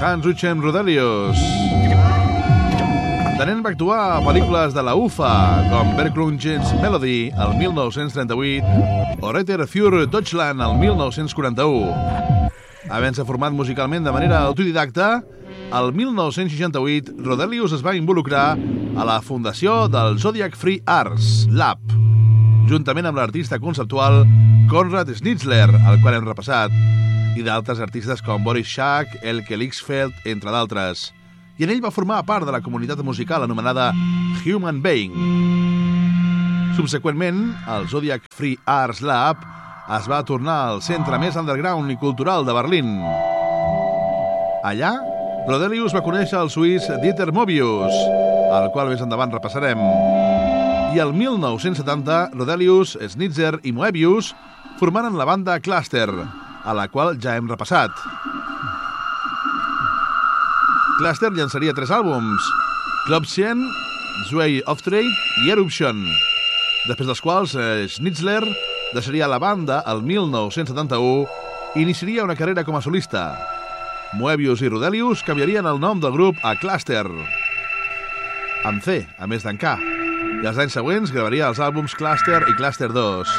Hans Uchem Rodelius. De nen va actuar a pel·lícules de la UFA, com Berglungens Melody, el 1938, o Retter für Deutschland, el 1941. Havent-se format musicalment de manera autodidacta, el 1968 Rodelius es va involucrar a la fundació del Zodiac Free Arts Lab, juntament amb l'artista conceptual Konrad Schnitzler, el qual hem repassat, i d'altres artistes com Boris Schack, Elke Lixfeld, entre d'altres. I en ell va formar part de la comunitat musical anomenada Human Being. Subseqüentment, el Zodiac Free Arts Lab es va tornar al centre més underground i cultural de Berlín. Allà, Rodelius va conèixer el suís Dieter Moebius, el qual més endavant repassarem. I el 1970, Rodelius, Schnitzer i Moebius formaren la banda Cluster, a la qual ja hem repassat. Cluster llançaria 3 àlbums, Klopschen, Zwei Auftritt i Eruption, després dels quals Schnitzler deixaria la banda el 1971 i iniciaria una carrera com a solista. Moebius i Rodelius canviarien el nom del grup a Cluster, amb C, a més d'en K, i els anys següents gravaria els àlbums Cluster i Cluster 2,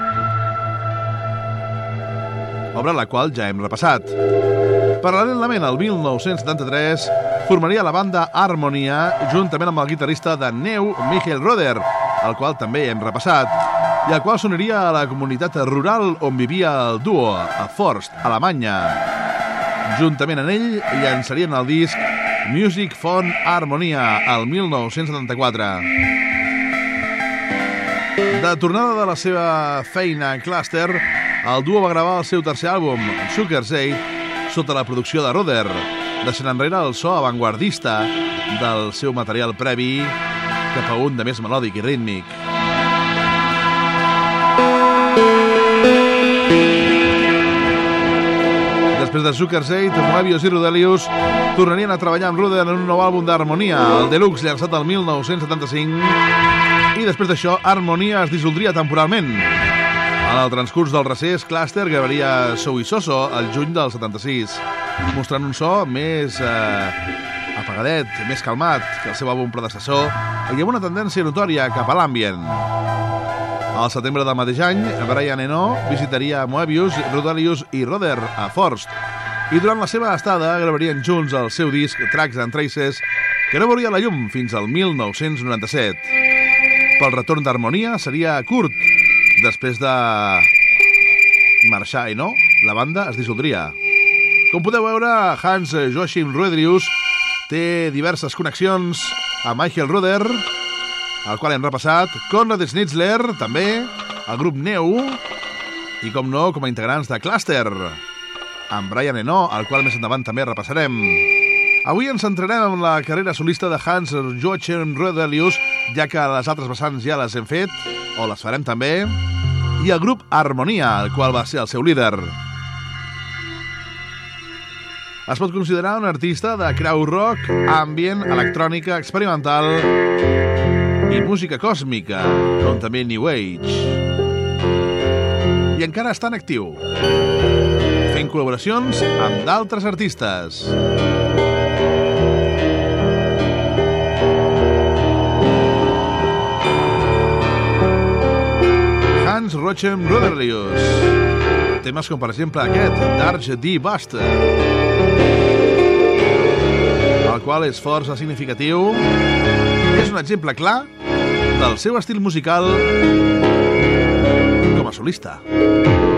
obra la qual ja hem repassat. Paral·lelament, el 1973, formaria la banda Harmonia juntament amb el guitarrista de Neu, Michael Roder, el qual també hem repassat, i el qual sonaria a la comunitat rural on vivia el duo, a Forst, Alemanya. Juntament amb ell llançarien el disc Music von Harmonia el 1974. De tornada de la seva feina en Cluster, el duo va gravar el seu tercer àlbum, Zuckerzeit, sota la producció de Roder, deixant enrere el so avantguardista del seu material previ cap a un de més melòdic i rítmic. Després de Zuckerzeit, Moebius i Rodelius tornarien a treballar amb Roder en un nou àlbum d'Harmonia, el Deluxe, llançat el 1975, i després d'això, Harmonia es dissoldria temporalment. En el transcurs del recés, Cluster gravaria So i Soso el juny del 76, mostrant un so més apagadet, més calmat que el seu àlbum predecessor i amb una tendència notòria cap a l'ambient. Al setembre del mateix any, Brian Eno visitaria Moebius, Rodelius i Roder a Forst, i durant la seva estada gravarien junts el seu disc Tracks and Traces, que no veuria la llum fins al 1997. Pel retorn d'Harmonia seria curt. Després de marxar Eno, la banda es dissoldria. Com podeu veure, Hans Joachim Rodelius té diverses connexions amb Michael Roder, el qual hem repassat, Konrad Schnitzler, també, el grup Neu, i, com no, com a integrants de Cluster, amb Brian Eno, el qual més endavant també repassarem. Avui ens centrarem en la carrera solista de Hans Joachim Rodelius, ja que les altres vessants ja les hem fet, o les farem també, i el grup Harmonia, el qual va ser el seu líder. Es pot considerar un artista de krautrock, ambient, electrònica, experimental i música còsmica, com també New Age. I encara està en actiu, fent col·laboracions amb d'altres artistes. Hans Joachim Rodelius. Temes com, per exemple, aquest, Dark D. Buster, el qual és força significatiu. És un exemple clar del seu estil musical com a solista.